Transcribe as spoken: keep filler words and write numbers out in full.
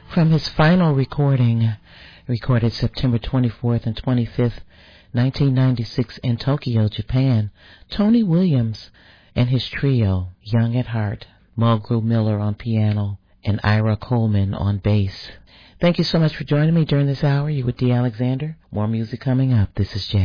From his final recording, recorded September twenty-fourth and twenty-fifth, nineteen ninety-six in Tokyo, Japan, Tony Williams and his trio, Young at Heart, Mulgrew Miller on piano, and Ira Coleman on bass. Thank you so much for joining me during this hour. You with Dee Alexander. More music coming up. This is Jazz.